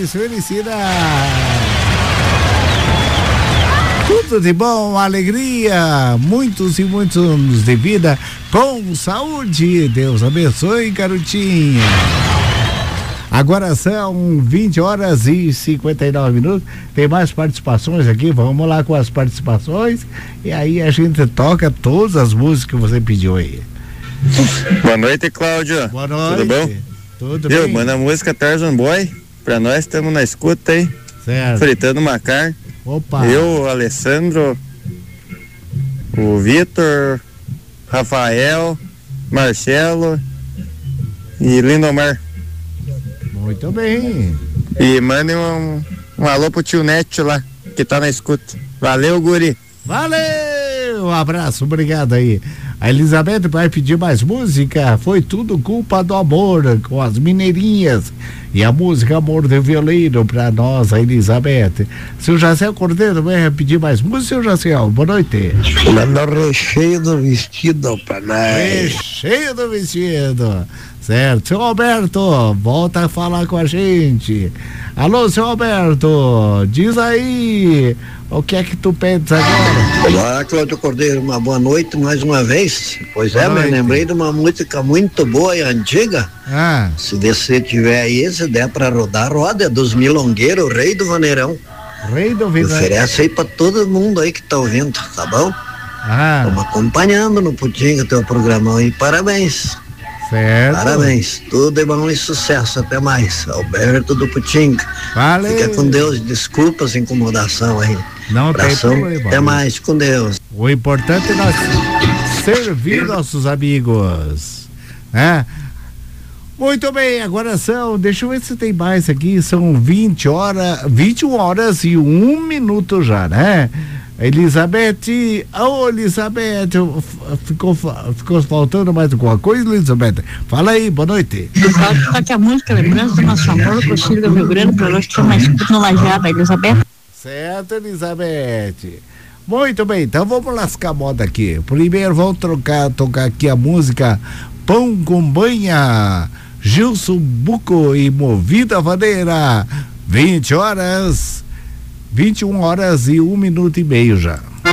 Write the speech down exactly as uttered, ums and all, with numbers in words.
mais felicidade. Tudo de bom, alegria, muitos e muitos anos de vida com saúde. Deus abençoe, garotinha. Agora são vinte horas e cinquenta e nove minutos. Tem mais participações aqui. Vamos lá com as participações. E aí a gente toca todas as músicas que você pediu aí. Boa noite, Cláudio. Boa noite. Tudo bom? Tudo Eu, bem? manda a música Tarzan Boy. Pra nós, estamos na escuta aí. Certo. Fritando uma carne. Opa. Eu, o Alessandro, o Vitor, Rafael, Marcelo e Lindomar. Muito bem. E mandem um, um alô pro tio Neto lá, que tá na escuta. Valeu, guri. Valeu, um abraço, obrigado aí. A Elizabeth vai pedir mais música. Foi tudo culpa do amor, com as mineirinhas. E a música Amor de Violeiro pra nós, a Elizabeth. Seu Jacé Cordeiro vai pedir mais música, seu Jacé? Boa noite. Manda o recheio do vestido pra nós. Recheio do vestido. Certo, seu Alberto, volta a falar com a gente. Alô, seu Alberto, diz aí, o que é que tu pedes agora? Olá, Cláudio Cordeiro, uma boa noite mais uma vez. Pois é, me lembrei de uma música muito boa e antiga. Ah. Se você tiver aí, se der pra rodar, roda, é dos Milongueiros, o Rei do Vaneirão. Rei do Vaneirão. Oferece aí pra todo mundo aí que tá ouvindo, tá bom? Ah. Estamos acompanhando no Putinga teu programão aí, parabéns. Certo. Parabéns, tudo de bom e sucesso, até mais. Alberto do Putinga. Valeu. Fica com Deus, desculpa essa incomodação aí. Não Abração, tem problema. até mais, com Deus. O importante é nós servir nossos amigos, né? Muito bem, agora são, deixa eu ver se tem mais aqui, são vinte horas, vinte e uma horas e um minuto já, né? Elizabeth, ô oh, Elizabeth, ficou, ficou faltando mais alguma coisa, Elizabeth? Fala aí, boa noite. Toca a música Lembrança do Nosso Amor, com o Ciro do Rio Grande, para nós que estamos mais escuta no Lajada, Elizabeth. Certo, Elizabeth. Muito bem, então vamos lascar a moda aqui. Primeiro vamos trocar, tocar aqui a música Pão com Banha, Gilson Buco e Movida Vaneira. vinte horas, vinte e uma horas e um minuto e meio já.